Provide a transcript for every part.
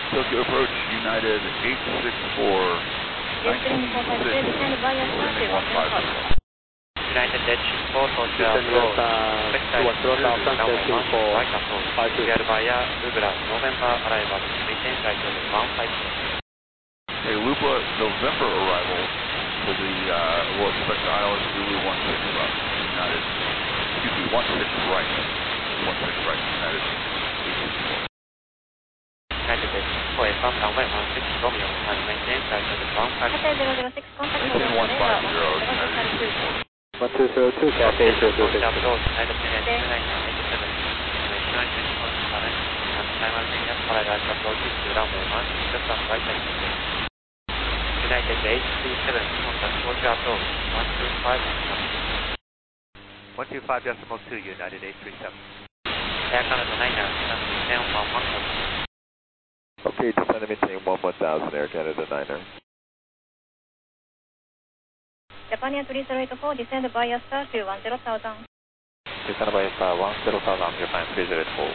Tokyo approach, United 864, 1926, descending 15. United 864, Tokyo approach, runway 15, right approach, cleared via Lubra, November arrival, maintain flight level 150. A Lupa November arrival for the, we'll expect the ILS Zulu 16 left, United, excuse me, 16 right, 16 right, United 864. United 864, from runway 16 Romeo, and maintain flight level 150. Maintain 150, United 864. 1202, Cathay 026. Approach, United 297, United 24, and simultaneous parallel approaches to runway 16 left and right side. United 837, contact Tokyo approach, 125. 125.2, United 837. Air Canada 9er, descend 11,000. Okay, descend and maintain 11,000, Air Canada 9er. Japan 3084, descend via star to 10,000. Descend via star 10,000, Japan 3084.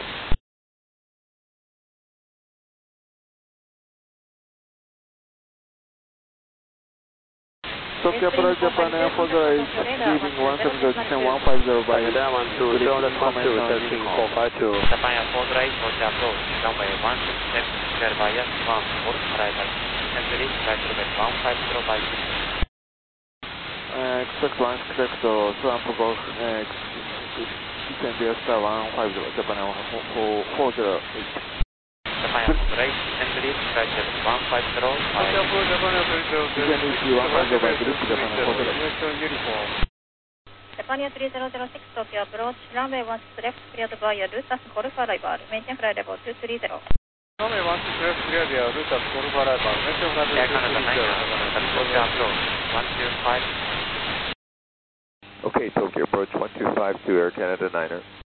Tokyo approach, Japan Air Force Right, leaving 170, descend 150 by Diamond 2, 1352, 452. Japan Air Force Right, Tokyo approach, runway 16 cleared via 1, Golf arrival, descend flight level 150 by 6. Expect 1, Trump Golf, descend via star 150, Japan Air 408. Japan Air Force Right, descend flight level 150 by 6. Descend 150 by group, Japan Air 408. Japan 3006, Tokyo approach, runway 16 left, cleared via Lutas Golf arrival, maintain flight level 230. Runway 16 left, cleared via Lutas Golf arrival, maintain flight Air level Canada 9er, Tokyo approach, 125. Okay, Tokyo approach 125 to Air Canada 9er.